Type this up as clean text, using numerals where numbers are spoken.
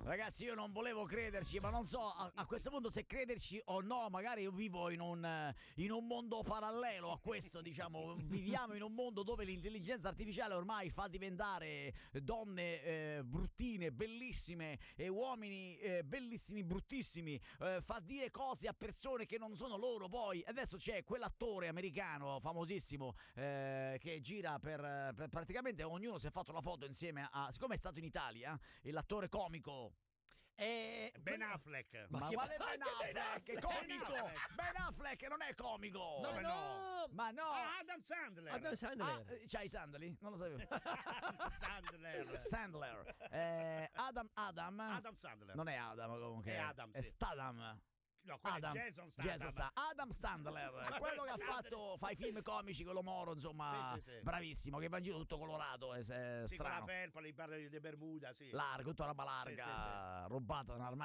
Ragazzi, io non volevo crederci, ma non so a questo punto se crederci o no. Magari io vivo in un mondo parallelo a questo, diciamo. Viviamo in un mondo dove l'intelligenza artificiale ormai fa diventare donne bruttine, bellissime, e uomini bellissimi, bruttissimi, fa dire cose a persone che non sono loro. Poi adesso c'è quell'attore americano famosissimo che gira per praticamente ognuno si è fatto la foto insieme a, siccome è stato in Italia, l'attore comico Ben Affleck. ma quale Ben Affleck? È comico! Ben Affleck. Ben Affleck non è comico! Come no? Ma no! Adam Sandler. Adam Sandler. C'hai i sandali? Non lo sapevo. Sandler. Adam Sandler. non è Adam comunque. È Adam, È sì. Statham. No, quello è Jason Statham. Adam Sandler, quello che ha fatto, fa i film comici, quello moro, insomma, Sì. bravissimo, che va in giro tutto colorato, è Sì, con la strano, felpa, le barre di Bermuda, sì. largo, tutta roba larga, Sì. rubata da un armadio